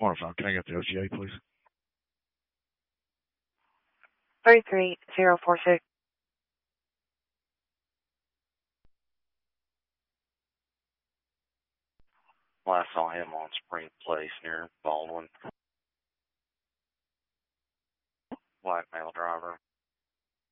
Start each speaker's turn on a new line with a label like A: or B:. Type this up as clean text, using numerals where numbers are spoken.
A: 105, can I get the OTA, please?
B: 33046.
C: Well, I saw him on Spring Place near Baldwin. White male driver.